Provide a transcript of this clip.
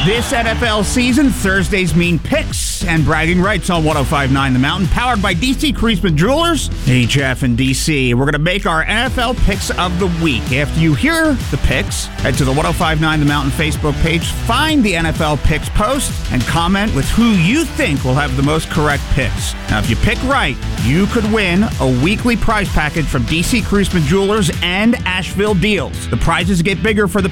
This NFL season, Thursdays mean picks and bragging rights on 105.9 The Mountain, powered by DC Creasman Jewelers, HF and DC. We're going to make our NFL picks of the week. After you hear the picks, head to the 105.9 The Mountain Facebook page, find the NFL picks post, and comment with who you think will have the most correct picks. Now, if you pick right, you could win a weekly prize package from DC Creasman Jewelers and Asheville Deals. The prizes get bigger for the